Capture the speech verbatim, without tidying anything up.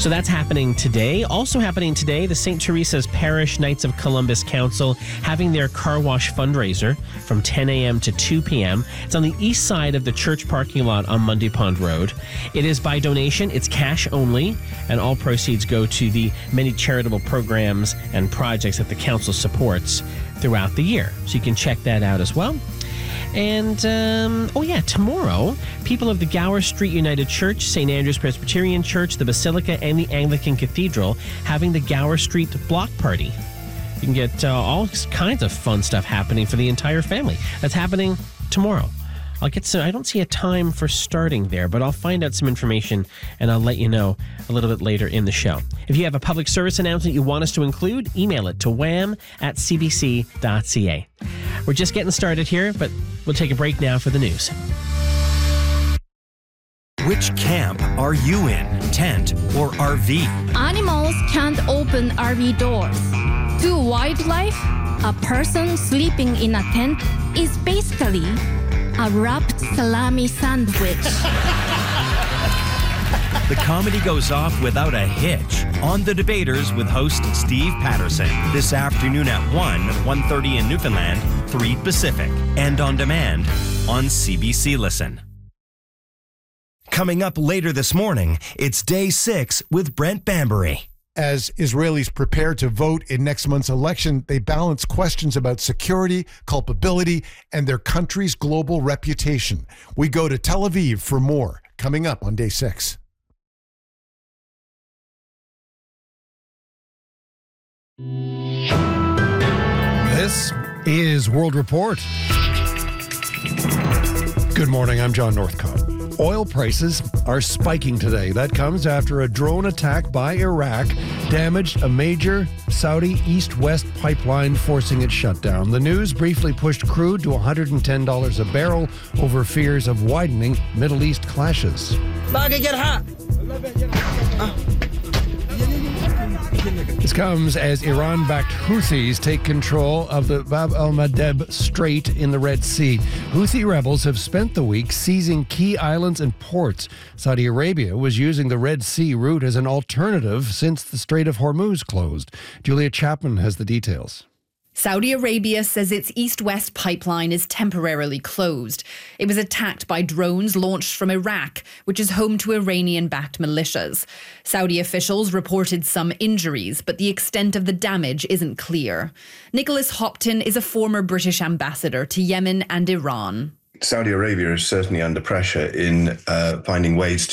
So that's happening today. Also happening today, the Saint Teresa's Parish Knights of Columbus Council having their car wash fundraiser from ten a.m. to two p.m. It's on the east side of the church parking lot on Mundy Pond Road. It is by donation. It's cash only, and all proceeds go to the many charitable programs and projects that the council supports throughout the year. So you can check that out as well. And, um, oh yeah, tomorrow, people of the Gower Street United Church, Saint Andrew's Presbyterian Church, the Basilica, and the Anglican Cathedral having the Gower Street Block Party. You can get uh, all kinds of fun stuff happening for the entire family. That's happening tomorrow. I'll get some, I don't see a time for starting there, but I'll find out some information and I'll let you know a little bit later in the show. If you have a public service announcement you want us to include, email it to wham at c b c dot c a. We're just getting started here, but we'll take a break now for the news. Which camp are you in? Tent or R V? Animals can't open R V doors. To wildlife, a person sleeping in a tent is basically a wrapped salami sandwich. The comedy goes off without a hitch on The Debaters with host Steve Patterson this afternoon at one, one thirty in Newfoundland, three Pacific, and on demand on C B C Listen. Coming up later this morning, it's Day six with Brent Bambury. As Israelis prepare to vote in next month's election, they balance questions about security, culpability, and their country's global reputation. We go to Tel Aviv for more, coming up on Day six. This is World Report. Good morning, I'm John Northcott. Oil prices are spiking today. That comes after a drone attack by Iraq damaged a major Saudi east-west pipeline, forcing its shutdown. The news briefly pushed crude to one hundred ten dollars a barrel over fears of widening Middle East clashes. This comes as Iran-backed Houthis take control of the Bab el-Mandeb Strait in the Red Sea. Houthi rebels have spent the week seizing key islands and ports. Saudi Arabia was using the Red Sea route as an alternative since the Strait of Hormuz closed. Julia Chapman has the details. Saudi Arabia says its east-west pipeline is temporarily closed. It was attacked by drones launched from Iraq, which is home to Iranian-backed militias. Saudi officials reported some injuries, but the extent of the damage isn't clear. Nicholas Hopton is a former British ambassador to Yemen and Iran. Saudi Arabia is certainly under pressure in uh, finding ways